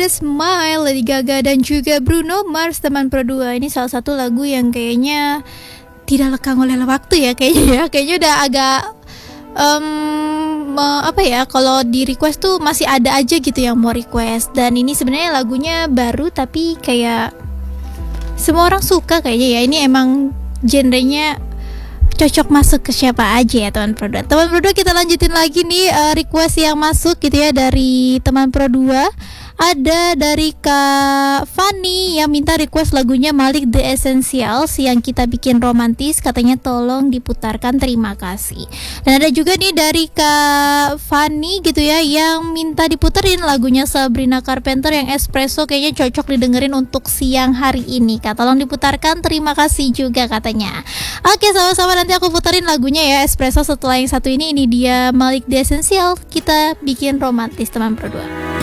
ada Smile, Lady Gaga dan juga Bruno Mars teman Pro 2. Ini salah satu lagu yang kayaknya tidak lekang oleh waktu ya kayaknya ya. Kayaknya udah agak apa ya, kalau di request tuh masih ada aja gitu yang mau request. Dan ini sebenarnya lagunya baru tapi kayak semua orang suka kayaknya ya. Ini emang genrenya cocok masuk ke siapa aja ya teman Pro 2. Teman Pro 2, kita lanjutin lagi nih request yang masuk gitu ya dari teman Pro 2. Ada dari Kak Fanny yang minta request lagunya Malik The Essentials yang kita bikin romantis, katanya tolong diputarkan, terima kasih. Dan ada juga nih dari Kak Fanny gitu ya yang minta diputerin lagunya Sabrina Carpenter yang Espresso, kayaknya cocok didengerin untuk siang hari ini. Kak, tolong diputarkan, terima kasih juga katanya. Oke, sama-sama nanti aku puterin lagunya ya Espresso setelah yang satu ini dia Malik The Essentials, kita bikin romantis teman Pro 2.